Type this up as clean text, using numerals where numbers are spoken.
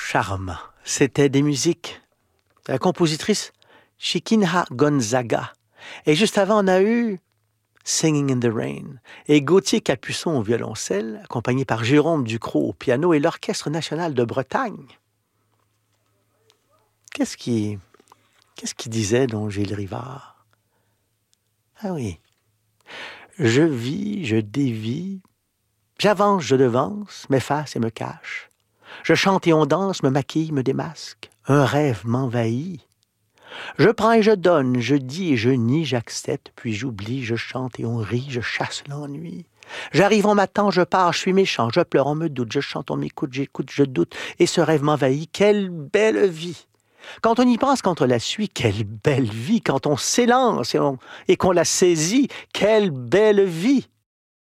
charmant. C'était des musiques de la compositrice Chiquinha Gonzaga. Et juste avant, on a eu Singing in the Rain. Et Gauthier Capuçon au violoncelle, accompagné par Jérôme Ducrot au piano et l'Orchestre national de Bretagne. Qu'est-ce qui disait donc Gilles Rivard? Ah oui. Je vis, je dévie, j'avance, je devance, m'efface et me cache. Je chante et on danse, me maquille, me démasque. Un rêve m'envahit. Je prends et je donne, je dis et je nie, j'accepte, puis j'oublie, je chante et on rit, je chasse l'ennui. J'arrive, on m'attend, je pars, je suis méchant, je pleure, on me doute, je chante, on m'écoute, j'écoute, je doute, et ce rêve m'envahit. Quelle belle vie! Quand on y pense, quand on la suit, quelle belle vie! Quand on s'élance et qu'on la saisit, quelle belle vie!